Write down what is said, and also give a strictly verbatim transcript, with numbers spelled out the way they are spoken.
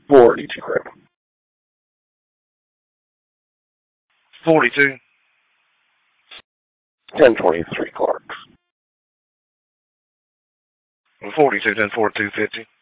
Forty-two, Crip. Forty-two. Ten twenty-three, Clark. Forty-two, ten forty-two fifty.